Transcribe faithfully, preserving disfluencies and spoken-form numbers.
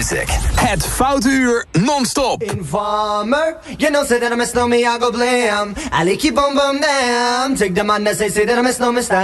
music. Het Foute Uur non-stop. Informer, you know say that I miss no me, I go blam. I like keep on bum bam. Take the man that say say that I miss no me style.